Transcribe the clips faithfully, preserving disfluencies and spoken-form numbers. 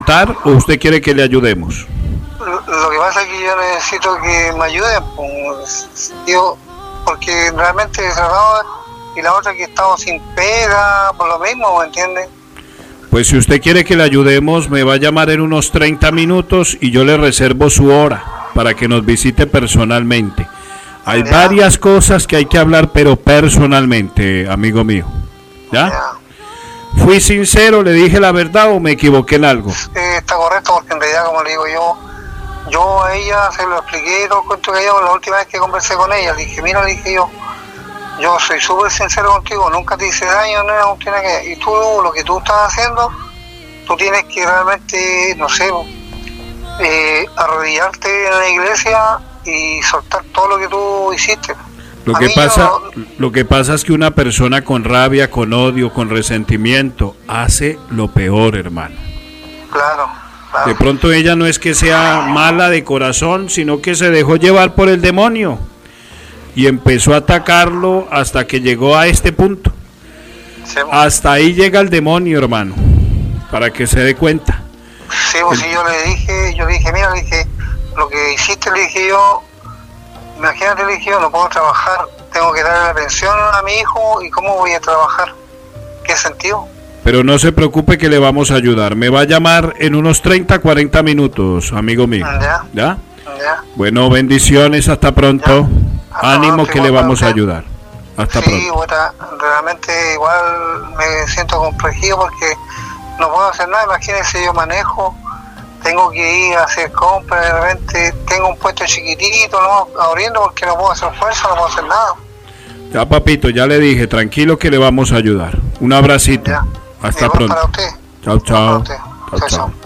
aceptar o usted quiere que le ayudemos? Lo que pasa es que yo necesito que me ayuden, pues, digo, porque realmente he tratado, y la otra que he estado sin pega, por lo mismo, ¿me entiende? Pues si usted quiere que le ayudemos, me va a llamar en unos treinta minutos y yo le reservo su hora para que nos visite personalmente. Hay ya. varias cosas que hay que hablar, pero personalmente, amigo mío. ¿Ya? ya. ¿Fui sincero, le dije la verdad o me equivoqué en algo? Eh, está correcto, porque en realidad, como le digo yo, yo a ella se lo expliqué todo el cuento que yo, la última vez que conversé con ella, le dije, mira, le dije yo, yo soy súper sincero contigo, nunca te hice daño, no tiene que, y tú, lo que tú estás haciendo, tú tienes que realmente, no sé, eh, arrodillarte en la iglesia y soltar todo lo que tú hiciste. Lo que pasa, no, lo que pasa es que una persona con rabia, con odio, con resentimiento, hace lo peor, hermano. Claro, claro. De pronto ella no es que sea mala de corazón, sino que se dejó llevar por el demonio y empezó a atacarlo hasta que llegó a este punto. Sí, hasta ahí llega el demonio, hermano, para que se dé cuenta. Sí, pues el... sí, yo le dije, yo le dije, mira, le dije, lo que hiciste, le dije yo, imagínate, le dije yo, no puedo trabajar, tengo que darle la pensión a mi hijo, ¿y cómo voy a trabajar? ¿Qué sentido? Pero no se preocupe que le vamos a ayudar, me va a llamar en unos treinta, cuarenta minutos, amigo mío. ¿Ya? ¿Ya? ¿Ya? Bueno, bendiciones, hasta pronto. Hasta Ánimo pronto, que le vamos a ayudar. Hasta sí, pronto. Bueno, realmente igual me siento complejido porque no puedo hacer nada, imagínense, yo manejo, tengo que ir a hacer compras, de repente tengo un puesto chiquitito, no abriendo porque no puedo hacer fuerza, no puedo hacer nada. Ya, papito, ya le dije, tranquilo que le vamos a ayudar. Un abracito. Ya. Hasta Igual pronto. Para usted. Chao, chao. Para Chao, chao. chao.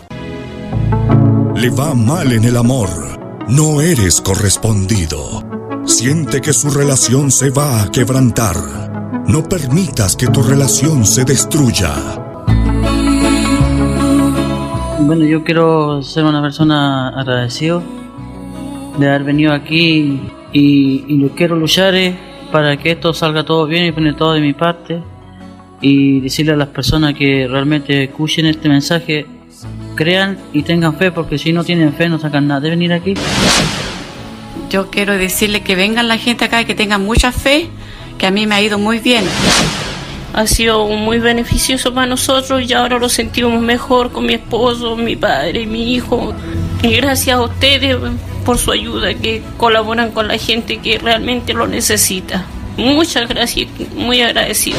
Le va mal en el amor. No eres correspondido. Siente que su relación se va a quebrantar. No permitas que tu relación se destruya. Bueno, yo quiero ser una persona agradecido de haber venido aquí y, y lo quiero luchar eh, para que esto salga todo bien y poner todo de mi parte y decirle a las personas que realmente escuchen este mensaje, crean y tengan fe, porque si no tienen fe no sacan nada de venir aquí. Yo quiero decirle que vengan la gente acá y que tengan mucha fe, que a mí me ha ido muy bien. Ha sido muy beneficioso para nosotros y ahora lo sentimos mejor con mi esposo, mi padre y mi hijo. Y gracias a ustedes por su ayuda, que colaboran con la gente que realmente lo necesita. Muchas gracias, muy agradecido.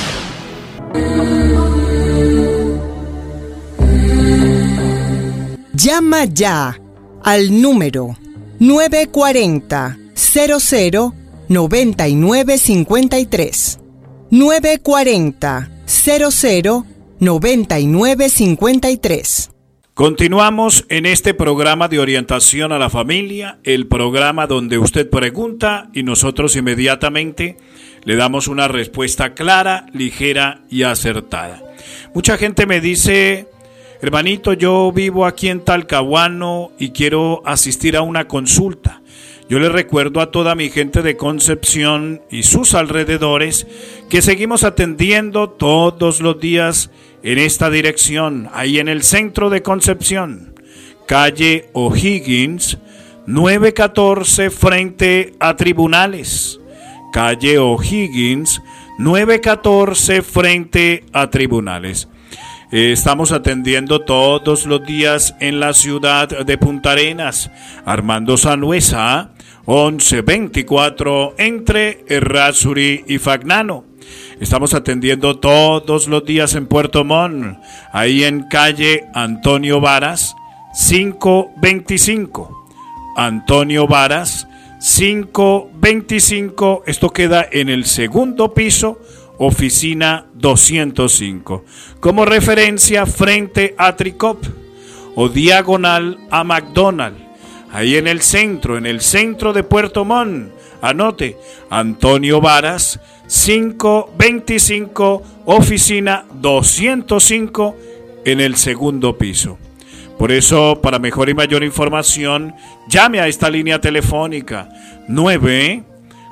Llama ya al número nueve cuatro cero, cero cero, nueve nueve cinco tres. nueve cuatro cero, cero cero, nueve nueve cinco tres. Continuamos en este programa de orientación a la familia, el programa donde usted pregunta y nosotros inmediatamente le damos una respuesta clara, ligera y acertada. Mucha gente me dice, hermanito, yo vivo aquí en Talcahuano y quiero asistir a una consulta. Yo le recuerdo a toda mi gente de Concepción y sus alrededores que seguimos atendiendo todos los días en esta dirección, ahí en el centro de Concepción, calle O'Higgins, nueve catorce frente a Tribunales. Calle O'Higgins, nueve catorce frente a Tribunales. Estamos atendiendo todos los días en la ciudad de Punta Arenas, Armando Sanhueza, once veinticuatro, entre Errázuri y Fagnano. Estamos atendiendo todos los días en Puerto Montt, ahí en calle Antonio Varas, quinientos veinticinco. Antonio Varas, quinientos veinticinco, esto queda en el segundo piso, oficina doscientos cinco. Como referencia, frente a Tricop o diagonal a McDonald's, ahí en el centro, en el centro de Puerto Montt. Anote, Antonio Varas, quinientos veinticinco, oficina doscientos cinco, en el segundo piso. Por eso, para mejor y mayor información, llame a esta línea telefónica nueve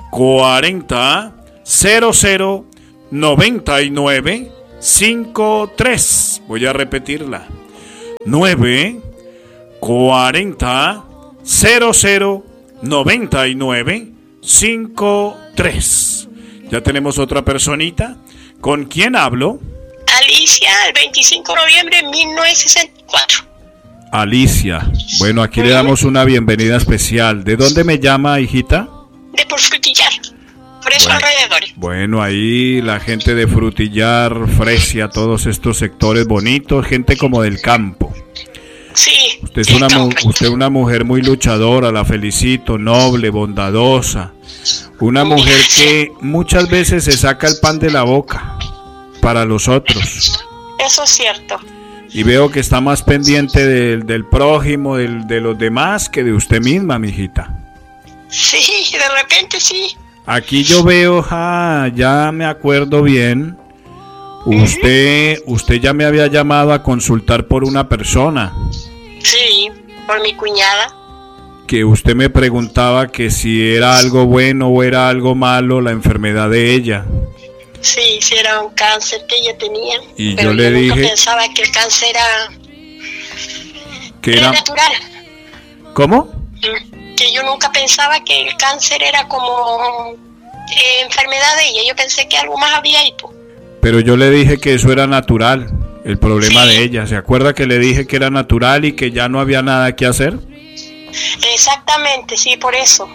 cuarenta, cero cero, noventa y nueve cincuenta y tres. Voy a repetirla. nueve cuarenta cero cero noventa y nueve cincuenta y tres. Ya tenemos otra personita. ¿Con quién hablo? Alicia, el veinticinco de noviembre de mil novecientos sesenta y cuatro. Alicia. Bueno, aquí le damos una bienvenida especial. ¿De dónde me llama, hijita? De por Frutillar, por esos bueno, alrededores. Bueno, ahí la gente de Frutillar, Fresia, todos estos sectores bonitos, gente como del campo. Sí. Usted es una, mu- usted es una mujer muy luchadora, la felicito, noble, bondadosa. Una mujer que muchas veces se saca el pan de la boca para los otros. Eso es cierto. Y veo que está más pendiente del, del prójimo, del, de los demás, que de usted misma, mijita. Sí, de repente sí. Aquí yo veo, ah, ya me acuerdo bien, usted, uh-huh. usted ya me había llamado a consultar por una persona. Sí, por mi cuñada. Que usted me preguntaba que si era algo bueno o era algo malo la enfermedad de ella. Sí, si era un cáncer que ella tenía. Y pero yo le yo nunca dije... pensaba que el cáncer era... Que era, era natural. ¿Cómo? Que yo nunca pensaba que el cáncer era como eh, enfermedad de ella. Yo pensé que algo más había ahí, pues. Pero yo le dije que eso era natural, el problema sí. de ella. ¿Se acuerda que le dije que era natural y que ya no había nada que hacer? Exactamente, sí, por eso.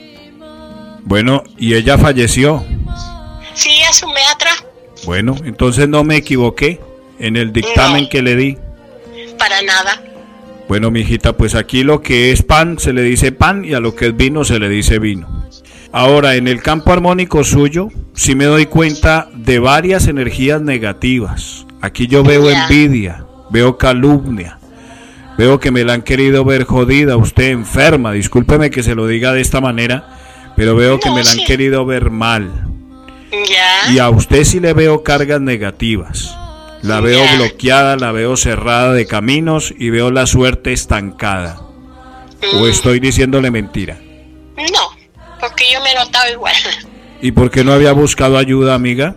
Bueno, y ella falleció. Sí, hace un mes atrás. Bueno, entonces no me equivoqué en el dictamen no, que le di. Para nada. Bueno, mijita, pues aquí lo que es pan se le dice pan y a lo que es vino se le dice vino. Ahora, en el campo armónico suyo, sí me doy cuenta de varias energías negativas. Aquí yo veo yeah. envidia, veo calumnia, veo que me la han querido ver jodida, usted enferma, discúlpeme que se lo diga de esta manera, pero veo no, que me la sí. han querido ver mal. Yeah. Y a usted sí le veo cargas negativas. La veo yeah. bloqueada, la veo cerrada de caminos y veo la suerte estancada. Mm. ¿O estoy diciéndole mentira? No, porque yo me he notado igual. ¿Y por qué no había buscado ayuda, amiga?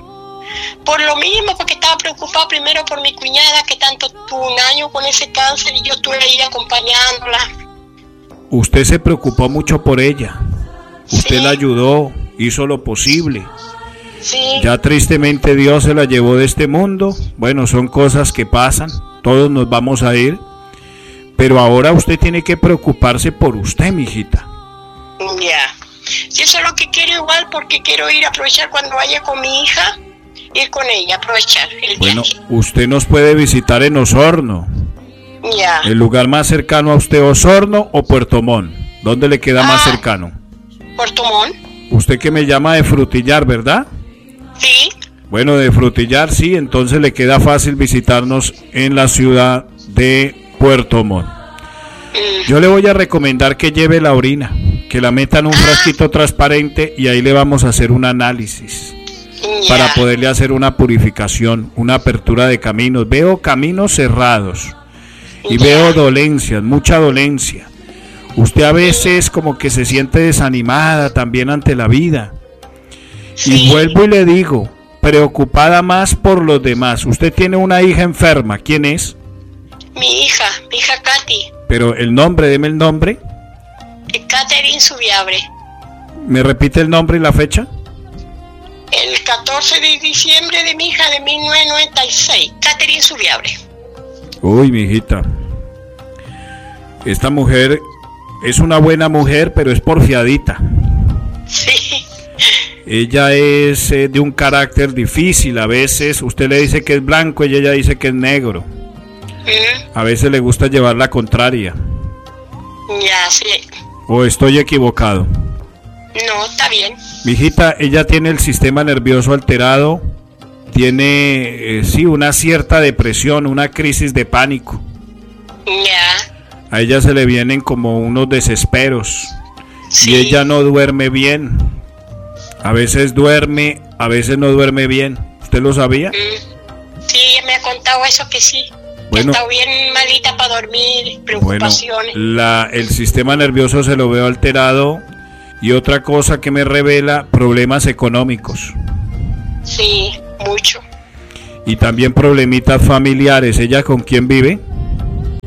Por lo mismo, porque estaba preocupado primero por mi cuñada, que tanto tuvo un año con ese cáncer y yo estuve ahí acompañándola. Usted se preocupó mucho por ella. Usted sí. la ayudó, hizo lo posible. Sí. Ya tristemente Dios se la llevó de este mundo. Bueno, son cosas que pasan, todos nos vamos a ir. Pero ahora usted tiene que preocuparse por usted, mijita. Ya. Yeah. Sí, eso es lo que quiero igual, porque quiero ir a aprovechar cuando vaya con mi hija, ir con ella, aprovechar el Bueno, viaje. Usted nos puede visitar en Osorno. Ya. Yeah. ¿El lugar más cercano a usted, Osorno o Puerto Montt? ¿Dónde le queda ah, más cercano? Puerto Montt. Usted que me llama de Frutillar, ¿verdad? Sí. Bueno, de Frutillar sí, entonces le queda fácil visitarnos en la ciudad de Puerto Montt. Mm. Yo le voy a recomendar que lleve la orina, que la meta en un ah. frasquito transparente y ahí le vamos a hacer un análisis yeah. para poderle hacer una purificación, una apertura de caminos. Veo caminos cerrados y yeah. veo dolencias, mucha dolencia. Usted a veces como que se siente desanimada también ante la vida. Sí. Y vuelvo y le digo, preocupada más por los demás. Usted tiene una hija enferma, ¿quién es? Mi hija, mi hija Katy. Pero el nombre, deme el nombre. Catherine Subiabre. ¿Me repite el nombre y la fecha? El catorce de diciembre de mi hija de mil novecientos noventa y seis, Catherine Subiabre. Uy, mi hijita. Esta mujer es una buena mujer, pero es porfiadita. Sí. Ella es eh, de un carácter difícil. A veces usted le dice que es blanco y ella dice que es negro. ¿Mm? A veces le gusta llevar la contraria. Ya, sí. ¿O estoy equivocado? No, está bien. Mijita, ella tiene el sistema nervioso alterado. Tiene, eh, sí, una cierta depresión, una crisis de pánico. Ya. A ella se le vienen como unos desesperos. Sí. Y ella no duerme bien. A veces duerme, a veces no duerme bien. ¿Usted lo sabía? Sí, ella me ha contado eso, que sí. Bueno, está bien malita para dormir, preocupaciones. Bueno, la, el sistema nervioso se lo veo alterado. Y otra cosa que me revela, problemas económicos. Sí, mucho. Y también problemitas familiares. ¿Ella con quién vive?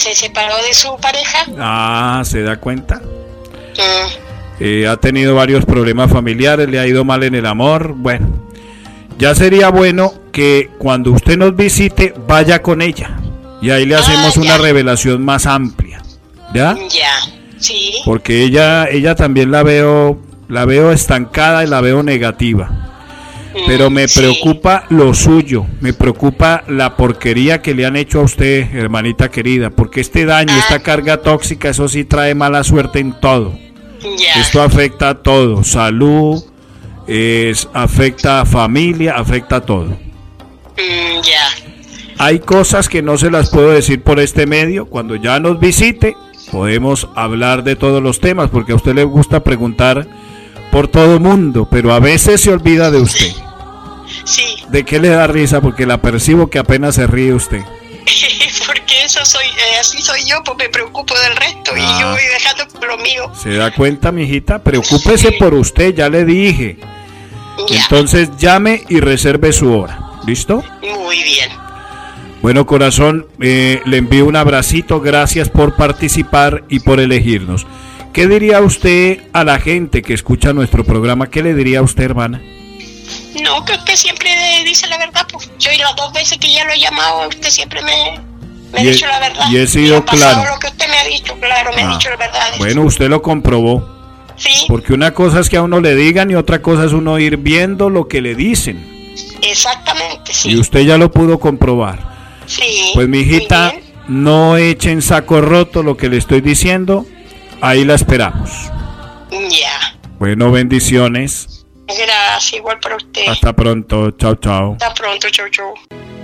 se separó de su pareja. Ah, ¿se da cuenta? Mm. Eh, ha tenido varios problemas familiares, le ha ido mal en el amor. Bueno, ya sería bueno que cuando usted nos visite, vaya con ella. Y ahí le hacemos ah, una revelación más amplia. ¿Ya? Ya, sí. Porque ella, ella también la veo, la veo estancada y la veo negativa. Pero me preocupa sí. lo suyo, me preocupa la porquería que le han hecho a usted, hermanita querida, porque este daño, ah. esta carga tóxica, eso sí trae mala suerte en todo. Ya. Esto afecta a todo, salud, es, afecta a familia, afecta a todo. Mm, ya. Hay cosas que no se las puedo decir por este medio. Cuando ya nos visite, podemos hablar de todos los temas, porque a usted le gusta preguntar por todo mundo, pero a veces se olvida de usted. Sí. ¿De qué le da risa? Porque la percibo que apenas se ríe usted. Porque eso soy, eh, así soy yo, pues me preocupo del resto ah. y yo voy dejando lo mío. ¿Se da cuenta, mijita? Preocúpese sí. por usted, ya le dije. Ya. Entonces llame y reserve su hora. ¿Listo? Muy bien. Bueno, corazón, eh, le envío un abracito, gracias por participar y por elegirnos. ¿Qué diría usted a la gente que escucha nuestro programa? ¿Qué le diría a usted, hermana? No, que usted siempre dice la verdad, pues yo y las dos veces que ya lo he llamado, usted siempre me, me ha dicho la verdad. Y he sido y ha pasado claro. Lo que usted me ha dicho, claro, me ah. ha dicho la verdad. Bueno, usted lo comprobó. Sí. Porque una cosa es que a uno le digan y otra cosa es uno ir viendo lo que le dicen. Exactamente, sí. Y usted ya lo pudo comprobar. Sí. Pues, mijita, no eche en saco roto lo que le estoy diciendo. Ahí la esperamos. Ya. Bueno, bendiciones. Gracias, igual para usted. Hasta pronto, chao, chao. Hasta pronto, chao, chao.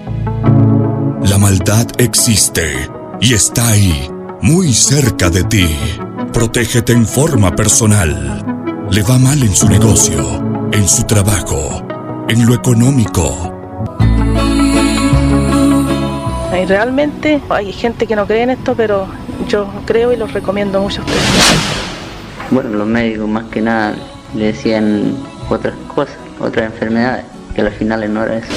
La maldad existe y está ahí, muy cerca de ti. Protégete en forma personal. Le va mal en su negocio, en su trabajo, en lo económico. Y realmente hay gente que no cree en esto, pero yo creo y los recomiendo mucho a ustedes. Bueno, los médicos más que nada le decían otras cosas, otras enfermedades, que al final no era eso.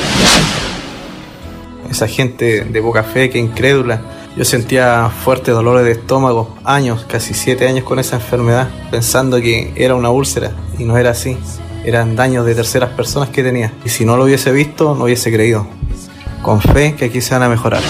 Esa gente de poca fe, que incrédula. Yo sentía fuertes dolores de estómago, años, casi siete años con esa enfermedad, pensando que era una úlcera, y no era así. Eran daños de terceras personas que tenía, y si no lo hubiese visto, no hubiese creído. Con fe que aquí se van a mejorar.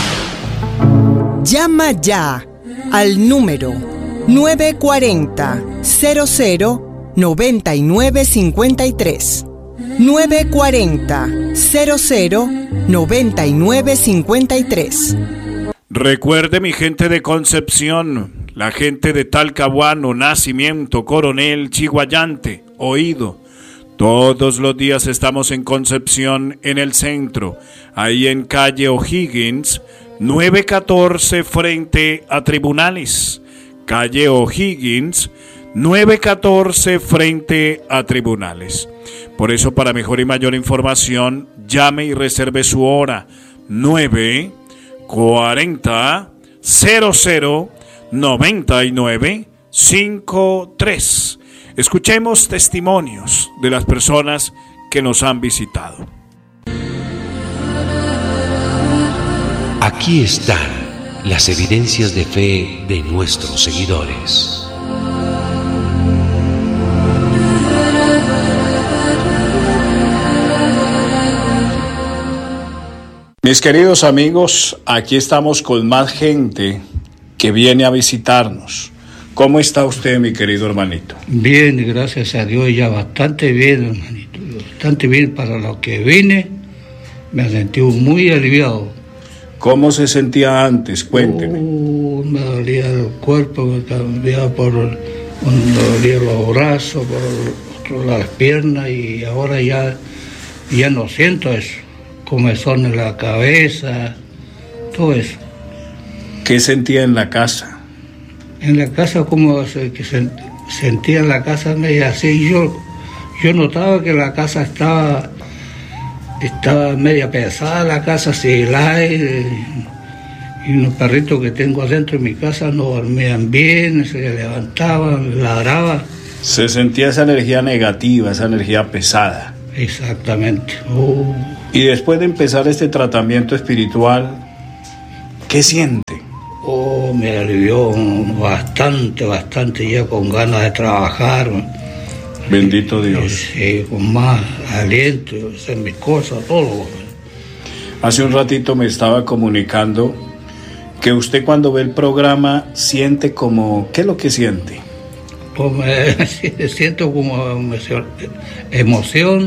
Llama ya al número nueve cuatro cero, cero cero, nueve nueve cinco tres. nueve cuatro cero, cero cero, nueve nueve cinco tres. Recuerde, mi gente de Concepción, la gente de Talcahuano, Nacimiento, Coronel, Chiguayante, Oído. Todos los días estamos en Concepción, en el centro, ahí en calle O'Higgins, nueve catorce frente a Tribunales. Calle O'Higgins, nueve catorce frente a Tribunales. Por eso, para mejor y mayor información, llame y reserve su hora, nueve cuarenta, cero cero, noventa y nueve cincuenta y tres. Escuchemos testimonios de las personas que nos han visitado. Aquí están las evidencias de fe de nuestros seguidores. Mis queridos amigos, aquí estamos con más gente que viene a visitarnos. ¿Cómo está usted, mi querido hermanito? Bien, gracias a Dios, ya bastante bien, hermanito. Bastante bien para lo que vine. Me sentí muy aliviado. ¿Cómo se sentía antes? Cuénteme. Uh, me dolía el cuerpo, me cambiaba por... Me dolía los brazos, por otro, las piernas, y ahora ya, ya no siento eso. Comezón en la cabeza, todo eso. ¿Qué sentía en la casa? En la casa, como se, que se, sentía en la casa media así, yo, yo notaba que la casa estaba, estaba media pesada, la casa así, el aire, y los perritos que tengo adentro de mi casa no dormían bien, se levantaban, ladraban. Se sentía esa energía negativa, esa energía pesada. Exactamente. Oh. Y después de empezar este tratamiento espiritual, ¿qué siente? Oh, me alivió bastante, bastante, ya con ganas de trabajar. Bendito Dios. Sí, con más aliento, hacer mis cosas, todo. Hace un ratito me estaba comunicando que usted cuando ve el programa siente como, ¿qué es lo que siente? Pues me, siento como emoción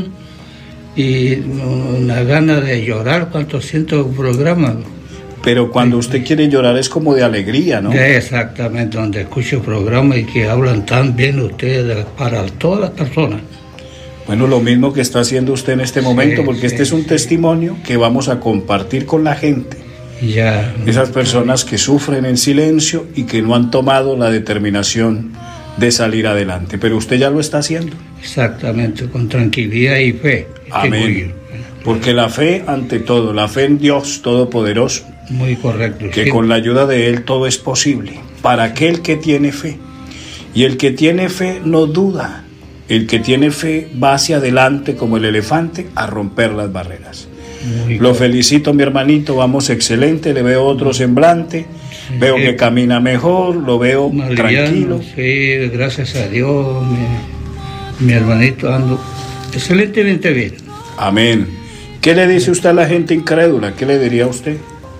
y una gana de llorar cuando siento el programa. Pero cuando usted quiere llorar es como de alegría, ¿no? Exactamente, donde escucho el programa y que hablan tan bien ustedes para todas las personas. Bueno, lo mismo que está haciendo usted en este momento, sí, porque sí, este es un sí. testimonio que vamos a compartir con la gente. Ya. Esas personas que sufren en silencio y que no han tomado la determinación de salir adelante. Pero usted ya lo está haciendo. Exactamente, con tranquilidad y fe. Amén. Porque la fe ante todo, la fe en Dios Todopoderoso. Muy correcto. Que sí. con la ayuda de Él todo es posible. Para aquel que tiene fe. Y el que tiene fe no duda. El que tiene fe va hacia adelante como el elefante a romper las barreras. Muy Lo felicito, mi hermanito, vamos excelente, le veo otro semblante, sí, veo que camina mejor, lo veo Mariano, tranquilo. Sí, gracias a Dios, mi, mi hermanito ando excelentemente bien. Amén. ¿Qué le dice usted a la gente incrédula? ¿Qué le diría a usted?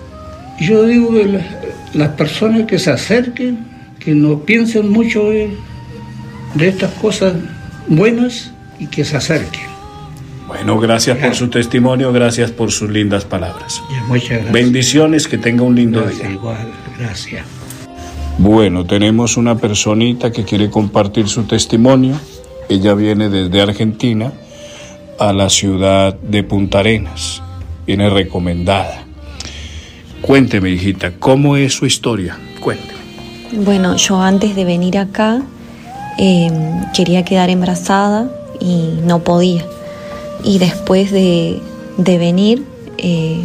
Yo digo que la, las personas que se acerquen, que no piensen mucho de, de estas cosas buenas y que se acerquen. Bueno, gracias por su testimonio, gracias por sus lindas palabras. Muchas gracias. Bendiciones, que tenga un lindo gracias, día. Igual, gracias. Bueno, tenemos una personita que quiere compartir su testimonio. Ella viene desde Argentina a la ciudad de Punta Arenas. Viene recomendada. Cuénteme, hijita, ¿cómo es su historia? Cuénteme. Bueno, yo antes de venir acá eh, quería quedar embarazada y no podía. Y después de, de venir eh,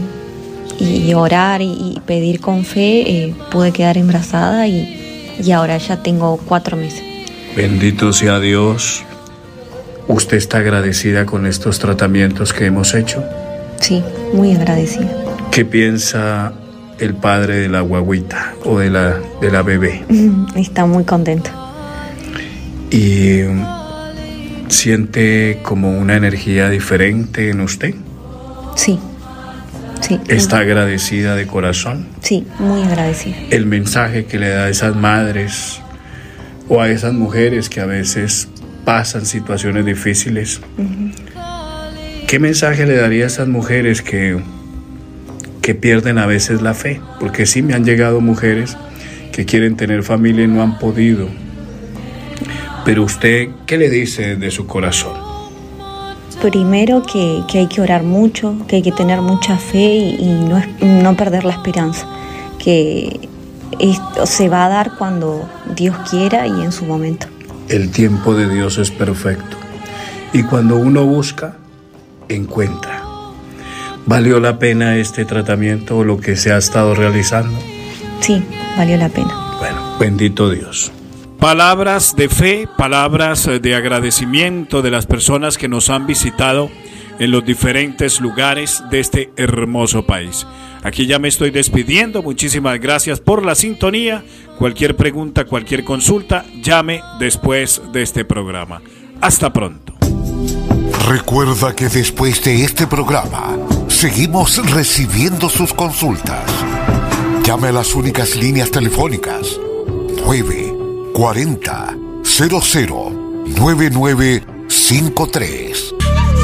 y orar y, y pedir con fe, eh, pude quedar embarazada y, y ahora ya tengo cuatro meses. Bendito sea Dios. ¿Usted está agradecida con estos tratamientos que hemos hecho? Sí, muy agradecida. ¿Qué piensa el padre de la guagüita o de la, de la bebé? Está muy contento. Y... ¿siente como una energía diferente en usted? Sí, sí. ¿Está agradecida de corazón? Sí, muy agradecida. El mensaje que le da a esas madres o a esas mujeres que a veces pasan situaciones difíciles, uh-huh. ¿qué mensaje le daría a esas mujeres que, que pierden a veces la fe? Porque sí me han llegado mujeres que quieren tener familia y no han podido. Pero usted, ¿qué le dice de su corazón? Primero que, que hay que orar mucho, que hay que tener mucha fe y, y no, no perder la esperanza, que esto se va a dar cuando Dios quiera y en su momento. El tiempo de Dios es perfecto y cuando uno busca, encuentra. ¿Valió la pena este tratamiento o lo que se ha estado realizando? Sí, valió la pena. Bueno, bendito Dios. Palabras de fe, palabras de agradecimiento de las personas que nos han visitado en los diferentes lugares de este hermoso país. Aquí ya me estoy despidiendo, muchísimas gracias por la sintonía. Cualquier pregunta, cualquier consulta, llame después de este programa. Hasta pronto. Recuerda que después de este programa seguimos recibiendo sus consultas. Llame a las únicas líneas telefónicas nueve cuarenta, cero cero, nueve nueve cinco tres.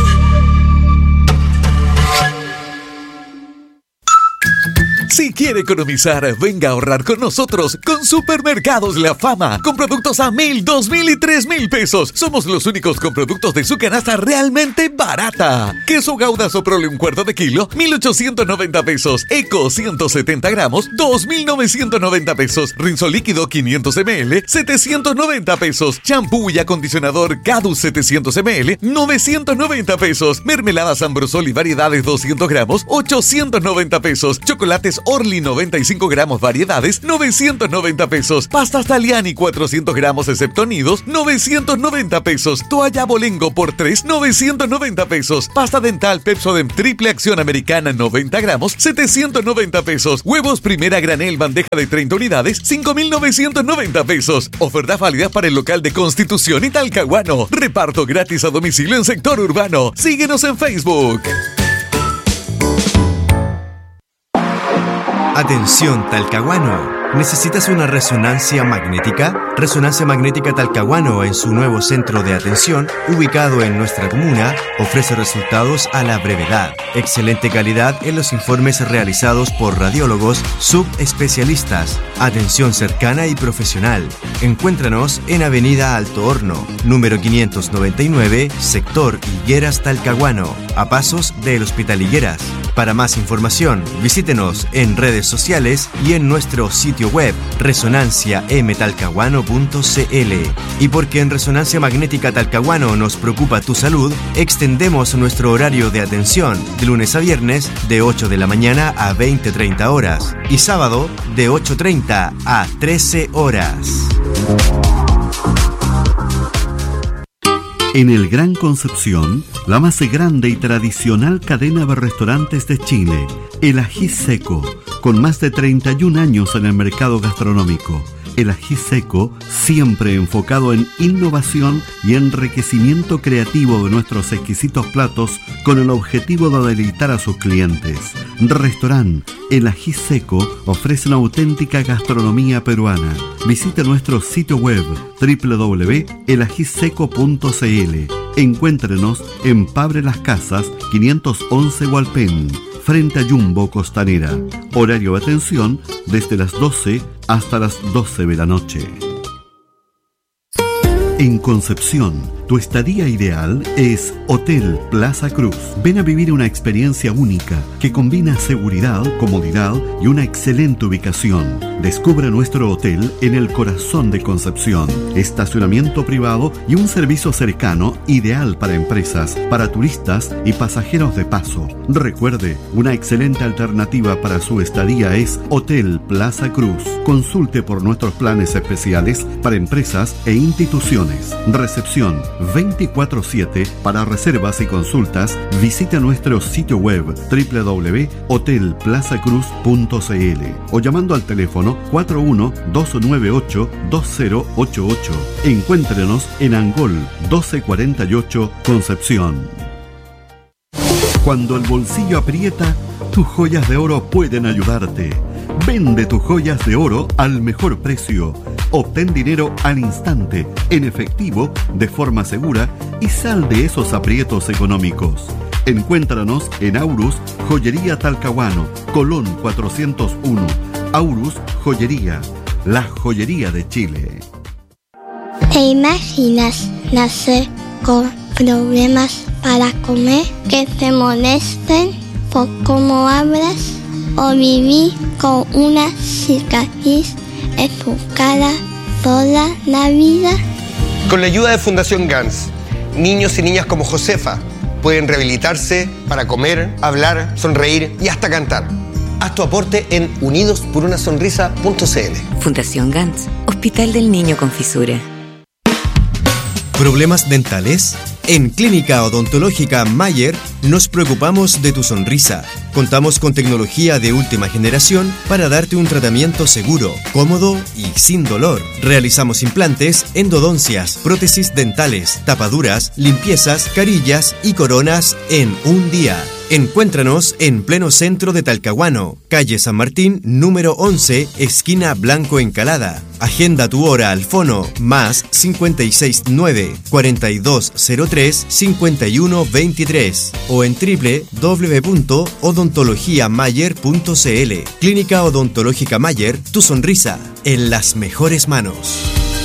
Si quiere economizar, venga a ahorrar con nosotros con Supermercados La Fama, con productos a mil, dos mil y tres mil pesos. Somos los únicos con productos de su canasta realmente barata. Queso Gouda Soprole un cuarto de kilo, mil ochocientos noventa pesos. Eco ciento setenta gramos, dos mil novecientos noventa pesos. Rinzo líquido quinientos mililitros, setecientos noventa pesos. Champú y acondicionador Cadus setecientos mililitros, novecientos noventa pesos. Mermeladas Ambrosol y variedades doscientos gramos, ochocientos noventa pesos. Chocolates Orly Pirli noventa y cinco gramos variedades, novecientos noventa pesos. Pastas Taliani cuatrocientos gramos excepto nidos, novecientos noventa pesos. Toalla Bolengo por tres, novecientos noventa pesos. Pasta dental Pepsodent triple acción americana noventa gramos, setecientos noventa pesos. Huevos primera granel bandeja de treinta unidades, cinco mil novecientos noventa pesos. Ofertas válidas para el local de Constitución y Talcahuano. Reparto gratis a domicilio en sector urbano. Síguenos en Facebook. Atención Talcahuano. ¿Necesitas una resonancia magnética? Resonancia Magnética Talcahuano, en su nuevo centro de atención, ubicado en nuestra comuna, ofrece resultados a la brevedad. Excelente calidad en los informes realizados por radiólogos subespecialistas. Atención cercana y profesional. Encuéntranos en Avenida Alto Horno, número quinientos noventa y nueve, sector Higueras Talcahuano, a pasos del Hospital Higueras. Para más información, visítenos en redes sociales y en nuestro sitio web resonancia m talcahuano punto c l. Y porque en Resonancia Magnética Talcahuano nos preocupa tu salud, extendemos nuestro horario de atención de lunes a viernes de ocho de la mañana a veinte treinta horas y sábado de ocho treinta a trece horas. En el Gran Concepción, la más grande y tradicional cadena de restaurantes de Chile, El Ají Seco, con más de treinta y un años en el mercado gastronómico. El Ají Seco, siempre enfocado en innovación y enriquecimiento creativo de nuestros exquisitos platos con el objetivo de deleitar a sus clientes. Restaurante El Ají Seco ofrece una auténtica gastronomía peruana. Visite nuestro sitio web doble u doble u doble u punto el ají seco punto c l. Encuéntrenos en Pabre Las Casas, quinientos once Hualpén, frente a Jumbo Costanera. Horario de atención desde las doce hasta las doce de la noche. En Concepción, tu estadía ideal es Hotel Plaza Cruz. Ven a vivir una experiencia única que combina seguridad, comodidad y una excelente ubicación. Descubre nuestro hotel en el corazón de Concepción. Estacionamiento privado y un servicio cercano ideal para empresas, para turistas y pasajeros de paso. Recuerde, una excelente alternativa para su estadía es Hotel Plaza Cruz. Consulte por nuestros planes especiales para empresas e instituciones. Recepción veinticuatro siete. Para reservas y consultas, visita nuestro sitio web doble u doble u doble u punto hotel plaza cruz punto c l o llamando al teléfono cuatro uno dos nueve ocho dos cero ocho ocho. Encuéntrenos en Angol doce cuarenta y ocho, Concepción. Cuando el bolsillo aprieta, tus joyas de oro pueden ayudarte. Vende tus joyas de oro al mejor precio. Obtén dinero al instante, en efectivo, de forma segura y sal de esos aprietos económicos. Encuéntranos en Aurus Joyería Talcahuano, Colón cuatrocientos uno. Aurus Joyería, la joyería de Chile. ¿Te imaginas nacer con problemas para comer, que te molesten por cómo hablas, o vivir con una cicatriz en tu cara toda la vida? Con la ayuda de Fundación Gans, niños y niñas como Josefa pueden rehabilitarse para comer, hablar, sonreír y hasta cantar. Haz tu aporte en unidos por una sonrisa punto c l. Fundación Gans, Hospital del Niño con Fisura. ¿Problemas dentales? En Clínica Odontológica Mayer nos preocupamos de tu sonrisa. Contamos con tecnología de última generación para darte un tratamiento seguro, cómodo y sin dolor. Realizamos implantes, endodoncias, prótesis dentales, tapaduras, limpiezas, carillas y coronas en un día. Encuéntranos en pleno centro de Talcahuano, calle San Martín, número once, esquina Blanco Encalada. Agenda tu hora al fono más cinco seis nueve, cuatro dos cero tres, cinco uno dos tres o en doble u doble u doble u punto odontología mayer punto c l. Clínica Odontológica Mayer, tu sonrisa en las mejores manos.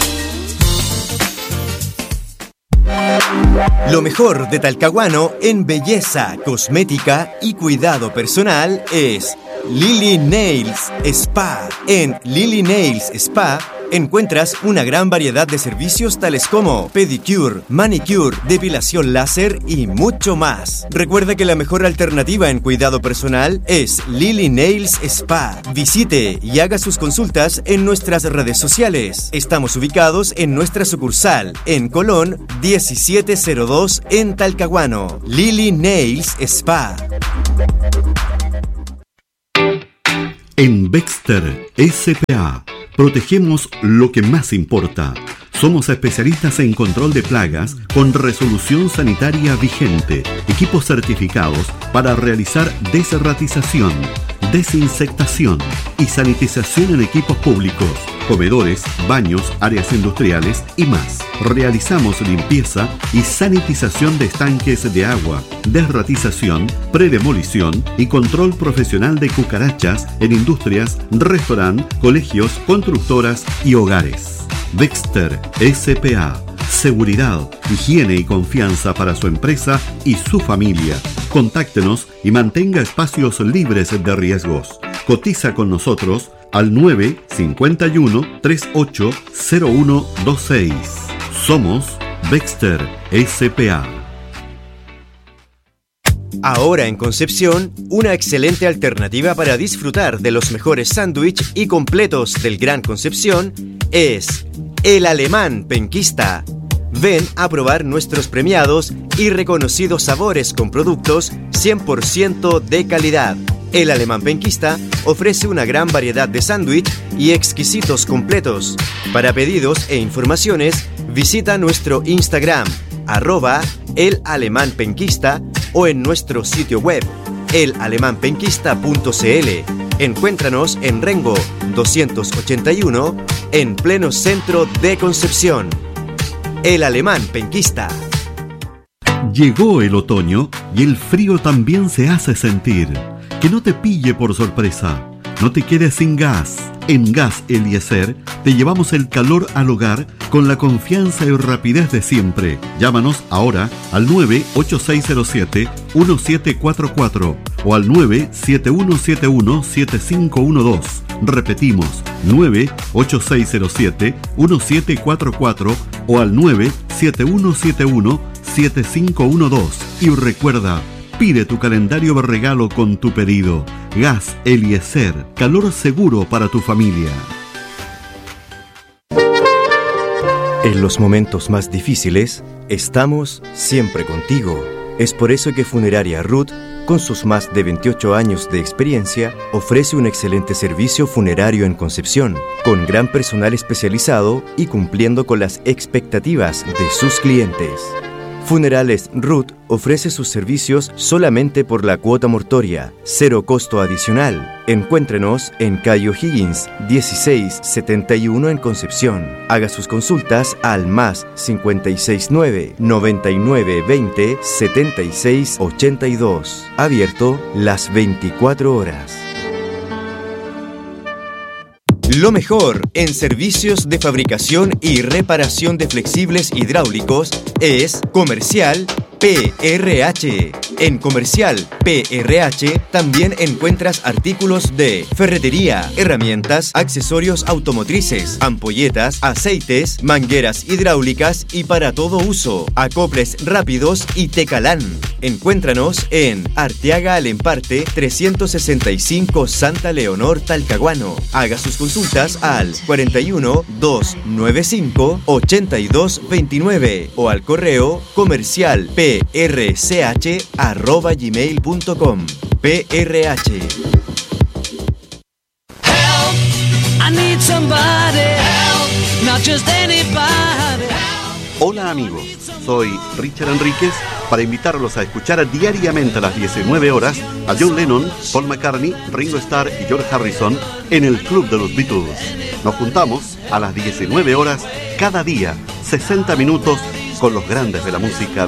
Lo mejor de Talcahuano en belleza, cosmética y cuidado personal es Lily Nails Spa. En Lily Nails Spa encuentras una gran variedad de servicios tales como pedicure, manicure, depilación láser y mucho más. Recuerda que la mejor alternativa en cuidado personal es Lily Nails Spa. Visite y haga sus consultas en nuestras redes sociales. Estamos ubicados en nuestra sucursal en Colón diecisiete cero dos en Talcahuano. Lily Nails Spa. En Baxter S P A protegemos lo que más importa. Somos especialistas en control de plagas con resolución sanitaria vigente, equipos certificados para realizar desratización, desinsectación y sanitización en equipos públicos, comedores, baños, áreas industriales y más. Realizamos limpieza y sanitización de estanques de agua, desratización, predemolición y control profesional de cucarachas en industrias, restaurantes, colegios, constructoras y hogares. Baxter S P A. Seguridad, higiene y confianza para su empresa y su familia. Contáctenos y mantenga espacios libres de riesgos. Cotiza con nosotros al nueve cinco uno, tres ocho cero uno dos seis. Somos Baxter S P A. Ahora en Concepción, una excelente alternativa para disfrutar de los mejores sándwiches y completos del Gran Concepción es El Alemán Penquista. Ven a probar nuestros premiados y reconocidos sabores con productos cien por ciento de calidad. El Alemán Penquista ofrece una gran variedad de sándwich y exquisitos completos. Para pedidos e informaciones, visita nuestro Instagram, arroba El Alemán Penquista, o en nuestro sitio web, el alemán penquista punto c l. Encuéntranos en Rengo doscientos ochenta y uno, en pleno centro de Concepción. El Alemán Penquista. Llegó el otoño y el frío también se hace sentir. Que no te pille por sorpresa. No te quedes sin gas. En Gas Eliezer te llevamos el calor al hogar con la confianza y rapidez de siempre. Llámanos ahora al nueve ocho seis cero siete uno siete cuatro cuatro o al nueve siete uno siete uno siete cinco uno dos. Repetimos, nueve ocho seis cero siete uno siete cuatro cuatro o al nueve siete uno siete uno siete cinco uno dos. Y recuerda, pide tu calendario de regalo con tu pedido. Gas Eliezer, calor seguro para tu familia. En los momentos más difíciles, estamos siempre contigo. Es por eso que Funeraria Ruth, con sus más de veintiocho años de experiencia, ofrece un excelente servicio funerario en Concepción, con gran personal especializado y cumpliendo con las expectativas de sus clientes. Funerales Ruth ofrece sus servicios solamente por la cuota mortoria, cero costo adicional. Encuéntrenos en calle O'Higgins dieciséis setenta y uno en Concepción. Haga sus consultas al más cincuenta y seis nueve, noventa y nueve veinte, setenta y seis ochenta y dos. Abierto las veinticuatro horas. Lo mejor en servicios de fabricación y reparación de flexibles hidráulicos es Comercial P R H. En Comercial P R H también encuentras artículos de ferretería, herramientas, accesorios automotrices, ampolletas, aceites, mangueras hidráulicas y para todo uso, acoples rápidos y Tecalán. Encuéntranos en Arteaga Alemparte trescientos sesenta y cinco Santa Leonor, Talcahuano. Haga sus consultas al cuarenta y uno, doscientos noventa y cinco, ochenta y dos veintinueve o al correo comercial prch arroba gmail punto com. P R H. Help, I need somebody help, not just anybody. Hola amigos, soy Richard Enríquez para invitarlos a escuchar diariamente a las diecinueve horas a John Lennon, Paul McCartney, Ringo Starr y George Harrison en el Club de los Beatles. Nos juntamos a las diecinueve horas cada día, sesenta minutos con los grandes de la música